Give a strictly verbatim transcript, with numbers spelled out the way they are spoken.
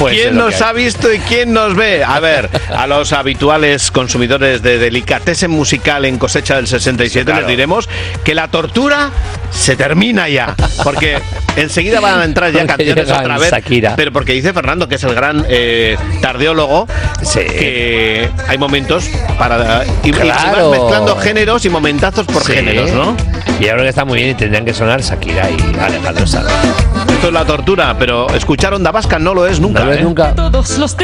Pues ¿Quién nos ha visto y quién nos ve? A ver, a los habituales consumidores de delicatessen musical en Cosecha del sesenta y siete, sí, claro, les diremos que la tortura se termina ya, porque enseguida van a entrar ya canciones otra vez, Shakira. Pero porque dice Fernando, que es el gran eh, tardeólogo, sí, que hay momentos para ir, claro, ir mezclando géneros y momentazos por, sí, géneros, ¿no? Y yo creo que está muy bien y tendrían que sonar Shakira y Alejandro Sanz. Esto es la tortura, pero escuchar Onda Vasca no lo es nunca. No lo es ¿eh? nunca. Todos los